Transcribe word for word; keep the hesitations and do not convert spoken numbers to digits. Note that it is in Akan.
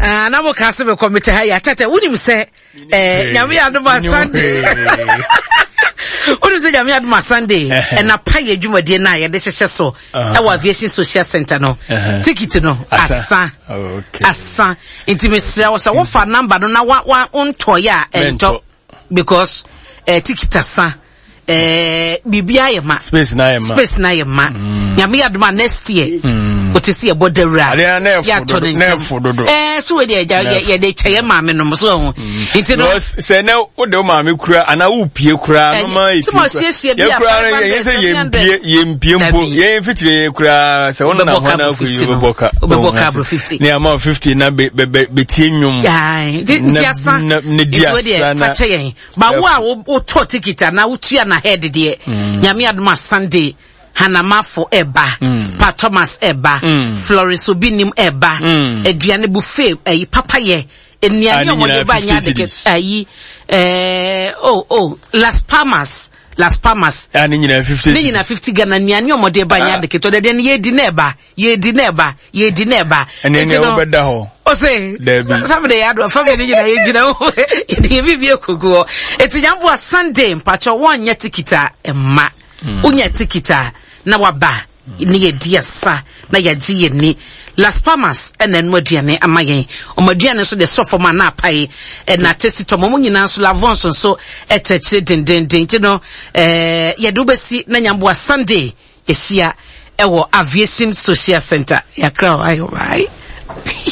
Ah, na mo ka se be committee ha ya tete wonim se eh nyame adom Sunday. Wonim se nyame adom Sunday e na pa ye dwumade na ye de hyehye so e wa aviation social center no ticket no asa okay asa intimate wo se wo fa number no na wa onto ya ento because eh ticket asa eh bibia ye ma space na ye ma space na ye ma nyame adom next year what is your body ra ya to ne eh so we dey ye dey cheye maame no so ho nti no say na wo de maame kura ana wo pie kura no ma ye kura ye say ye mpie ye mpie mpo ye fitire kura say wona na hona fu ye boka boka fifty ne ama fifty na be be tie nwum ai nti asa ne dia na fa cheye ba wo a wo to ticket na wo tua na head de nyame adoma Sunday Hanamafo eba, mm. Pa Thomas eba, mm. Florence Obinim eba, mm. Eduane buffet, eh, papaye, eniani omode ba nyadeke, eh, eh, oh, oh, Las Palmas, Las Palmas, ani nyina fifty, ni nyina fifty Ghana, niani omode ba nyadeke, to de den ye dineba, ye dineba, ye dineba, eni obeda ho. O say, somebody had a family, you know, you be a kugo. It's a young Sunday, Pacho one yet tikita, and ma. Unya tikita na waba ni ye diasa na ya ji ni Las Palmas ene modiane amayen omodiane so de sofo ma na pai e na testi mo nyina so lavonso so etechire den den den ti no eh ye do besi na nyamboa Sunday esia ewo aviation social center ya kra ayo bai